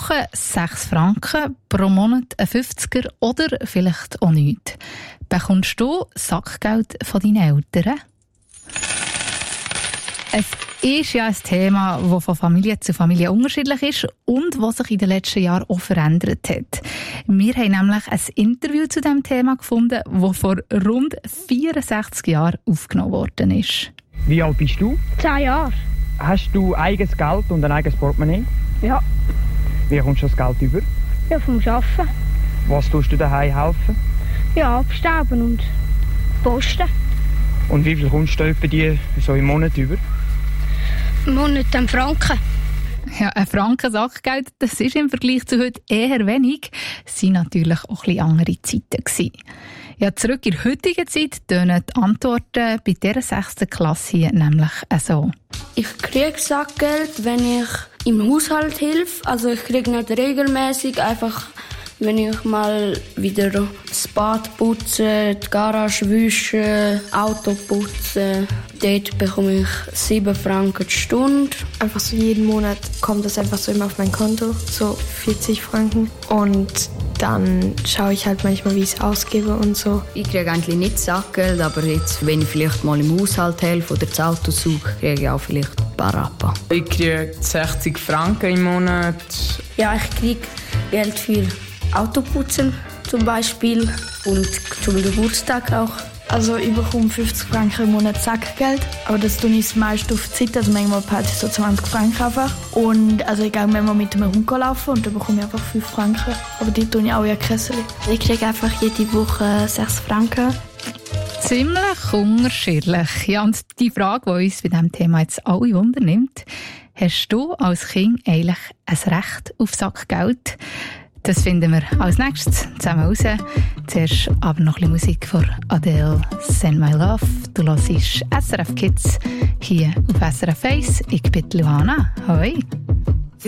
Woche 6 Franken, pro Monat ein 50er oder vielleicht auch nichts. Bekommst du Sackgeld von deinen Eltern? Es ist ja ein Thema, das von Familie zu Familie unterschiedlich ist und das sich in den letzten Jahren auch verändert hat. Wir haben nämlich ein Interview zu diesem Thema gefunden, das vor rund 64 Jahren aufgenommen worden ist. Wie alt bist du? 10 Jahre. Hast du eigenes Geld und ein eigenes Portemonnaie? Ja. Wie kommst du das Geld über? Ja, vom Arbeiten. Was tust du daheim helfen? Ja, abstauben und posten. Und wie viel kommst du etwa die so im Monat über? Im Monat einen Franken. Ja, ein Franken Sackgeld, das ist im Vergleich zu heute eher wenig. Es waren natürlich auch ein bisschen andere Zeiten gewesen. Ja, zurück in die heutige Zeit tönen die Antworten bei dieser 6. Klasse hier nämlich so. Ich kriege Sackgeld, wenn ich im Haushalt helfe. Also ich kriege nicht regelmäßig, einfach wenn ich mal wieder das Bad putze, die Garage wische, Auto putze. Dort bekomme ich 7 Franken die Stunde. Einfach so jeden Monat kommt das einfach so immer auf mein Konto, so 40 Franken. Und dann schaue ich halt manchmal, wie ich es ausgebe und so. Ich kriege eigentlich nicht Sackgeld, aber jetzt, wenn ich vielleicht mal im Haushalt helfe oder das Auto suche, kriege ich auch vielleicht ein paar Rappen. Ich kriege 60 Franken im Monat. Ja, ich kriege Geld für Autoputzen zum Beispiel und zum Geburtstag auch. Also ich bekomme 50 Franken im Monat Sackgeld, aber das tue ich meist auf die Zeit, also manchmal behalte ich so 20 Franken einfach. Und also ich gehe manchmal mit einem Hund laufen und dann bekomme ich einfach 5 Franken, aber die tue ich auch in ein Kessel. Ich kriege einfach jede Woche 6 Franken. Ziemlich unterschiedlich. Ja, und die Frage, die uns bei diesem Thema jetzt alle wundernimmt, hast du als Kind eigentlich ein Recht auf Sackgeld? Das finden wir als nächstes zusammen raus. Zuerst aber noch ein bisschen Musik von Adele, Send My Love. Du hörst SRF Kids hier auf SRF 1. Ich bin Luana. Hoi.